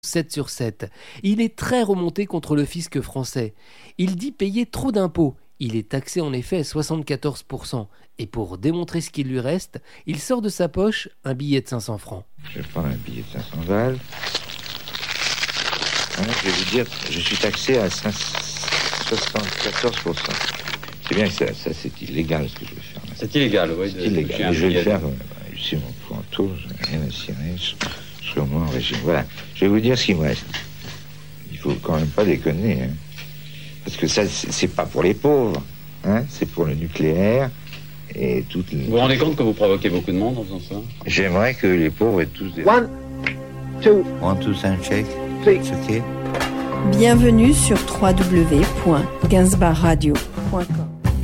7 sur 7. Il est très remonté contre le fisc français. Il dit payer trop d'impôts. Il est taxé en effet à 74%. Et pour démontrer ce qu'il lui reste, il sort de sa poche un billet de 500 francs. Je vais prendre un billet de 500 balles. Je vais vous dire, je suis taxé à 74%. C'est bien que ça c'est illégal ce que je vais faire. C'est illégal, oui. C'est illégal. Mais je vais le faire sur mon pointeau, je n'ai rien à cirer. Je serai au moins en régime. Voilà. Je vais vous dire ce qu'il me reste. Il faut quand même pas déconner. Hein. Parce que ça, c'est pas pour les pauvres. Hein. C'est pour le nucléaire et toutes les... Vous vous rendez compte que vous provoquez beaucoup de monde en faisant ça? J'aimerais que les pauvres aient tous des... 1, 2, 1, 2, soundcheck. It's okay. Bienvenue sur www.gainsbourgradio.com.